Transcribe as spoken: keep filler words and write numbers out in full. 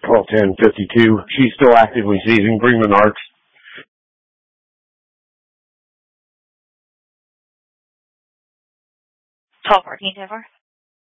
Call ten fifty-two. She's still actively seizing. Bring the narcs. Call fourteen ten four.